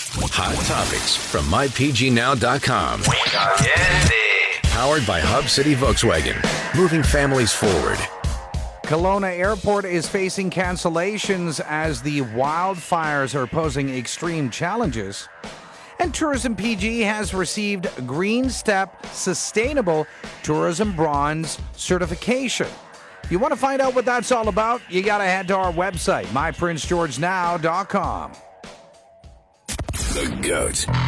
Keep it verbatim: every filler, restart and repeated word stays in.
Hot topics from my p g now dot com. Powered by Hub City Volkswagen. Moving families forward. Kelowna Airport is facing cancellations as the wildfires are posing extreme challenges. And Tourism P G has received Green Step Sustainable Tourism Bronze certification. If you want to find out what that's all about, you got to head to our website, my prince george now dot com. The GOAT.